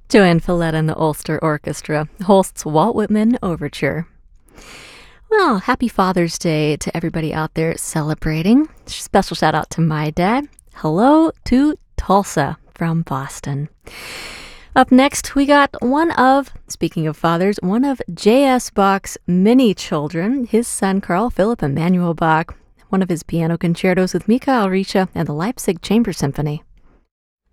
Joanne Folletta and the Ulster Orchestra, Holst's Walt Whitman Overture. Well, happy Father's Day to everybody out there celebrating. Special shout out to my dad. Hello to Tulsa from Boston. Up next, we got speaking of fathers, one of J.S. Bach's many children, his son Carl Philipp Emanuel Bach, one of his piano concertos with Michael Rische and the Leipzig Chamber Symphony.